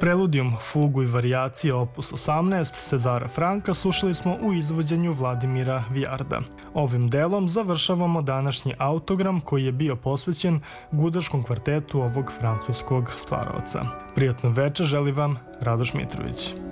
Preludium, fugu i varijacije opus 18 Cezara Franka slušali smo u izvođenju Vladimira Vijarda. Ovim delom završavamo današnji autogram koji je bio posvećen gudaškom kvartetu ovog francuskog stvaraoca. Prijatno večer želi vam Radoš Mitrović.